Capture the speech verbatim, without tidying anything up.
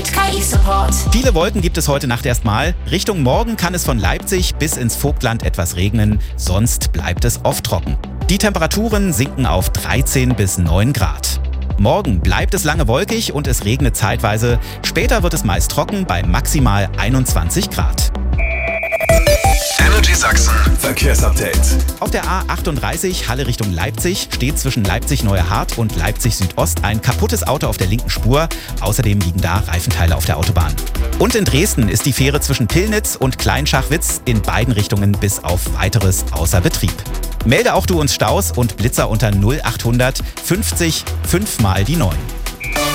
mit K I-Support. Viele Wolken gibt es heute Nacht erstmal. Richtung Morgen kann es von Leipzig bis ins Vogtland etwas regnen, sonst bleibt es oft trocken. Die Temperaturen sinken auf dreizehn bis neun Grad. Morgen bleibt es lange wolkig und es regnet zeitweise. Später wird es meist trocken bei maximal einundzwanzig Grad. Energy Sachsen Verkehrsupdate. Auf der A achtunddreißig Halle Richtung Leipzig steht zwischen Leipzig-Neuerhardt und Leipzig-Südost ein kaputtes Auto auf der linken Spur. Außerdem liegen da Reifenteile auf der Autobahn. Und in Dresden ist die Fähre zwischen Pillnitz und Kleinschachwitz in beiden Richtungen bis auf Weiteres außer Betrieb. Melde auch du uns Staus und Blitzer unter null achthundert fünfzig fünf mal die neun.